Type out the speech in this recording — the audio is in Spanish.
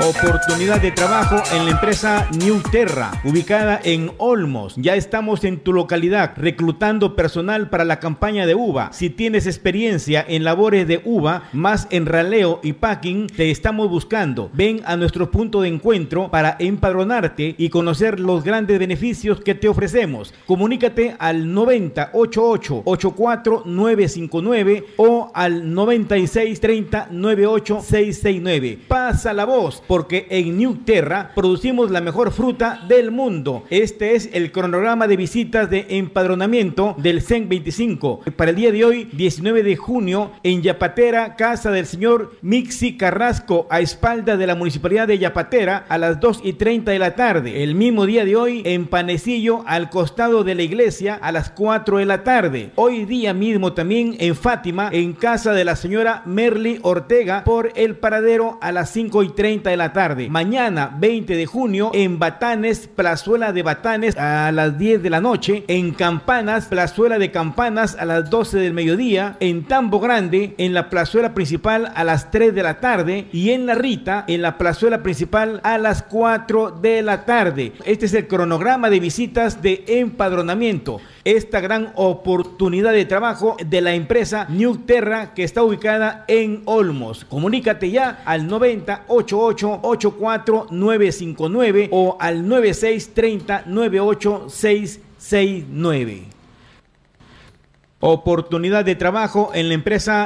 Oportunidad de trabajo en la empresa New Terra, ubicada en Olmos. Ya estamos en tu localidad reclutando personal para la campaña de uva. Si tienes experiencia en labores de uva, más en raleo y packing, te estamos buscando. Ven a nuestro punto de encuentro para empadronarte y conocer los grandes beneficios que te ofrecemos. Comunícate al 9088-84959 o al 9630-98669. Pasa la voz, porque en New Terra producimos la mejor fruta del mundo. Este es el cronograma de visitas de empadronamiento del CEN 25. Para el día de hoy, 19 de junio, en Yapatera, casa del señor Mixi Carrasco, a espaldas de la municipalidad de Yapatera, a las 2:30 de la tarde. El mismo día de hoy, en Panecillo, al costado de la iglesia, a las 4 de la tarde. Hoy día mismo también en Fátima, en casa de la señora Merly Ortega, por el paradero, a las 5:30 de la tarde. Mañana 20 de junio en Batanes, plazuela de Batanes, a las 10 de la noche. En Campanas, plazuela de Campanas, a las 12 del mediodía. En Tambo Grande, en la plazuela principal, a las 3 de la tarde. Y en La Rita, en la plazuela principal, a las 4 de la tarde. Este es el cronograma de visitas de empadronamiento. Esta gran oportunidad de trabajo de la empresa New Terra, que está ubicada en Olmos. Comunícate ya al 9088-84959 o al 9630-98669. Oportunidad de trabajo en la empresa